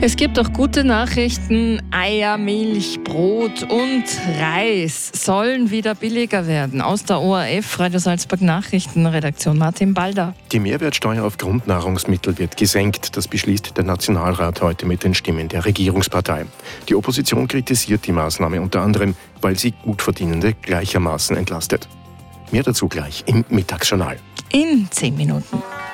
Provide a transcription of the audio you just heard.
Es gibt auch gute Nachrichten. Eier, Milch, Brot und Reis sollen wieder billiger werden. Aus der ORF, Radio Salzburg Nachrichtenredaktion, Martin Balder. Die Mehrwertsteuer auf Grundnahrungsmittel wird gesenkt. Das beschließt der Nationalrat heute mit den Stimmen der Regierungspartei. Die Opposition kritisiert die Maßnahme unter anderem, weil sie Gutverdienende gleichermaßen entlastet. Mehr dazu gleich im Mittagsjournal. In 10 Minuten.